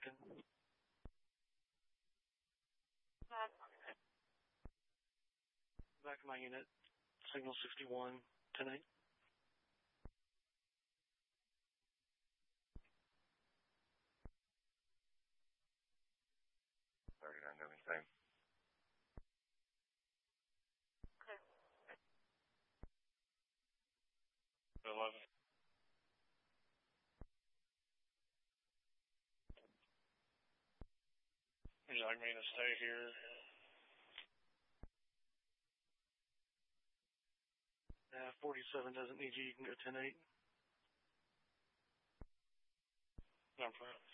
second. Back to my unit. Signal 61, 10-8. Doing same. Okay. 11. Would you like me to stay here? 47 doesn't need you. You can go 10-8. I'm front.